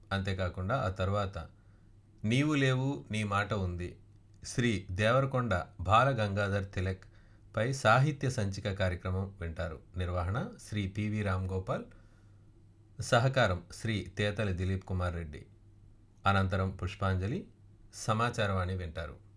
అంతేకాకుండా ఆ తర్వాత నీవు లేవు నీ మాట ఉంది శ్రీ దేవరకొండ బాల గంగాధర్ తిలక్ పై సాహిత్య సంచిక కార్యక్రమం వింటారు. నిర్వహణ శ్రీ పివి రామ్ గోపాల్, సహకారం శ్రీ తేతలి దిలీప్ కుమార్ రెడ్డి. అనంతరం పుష్పాంజలి, సమాచారవాణి వింటారు.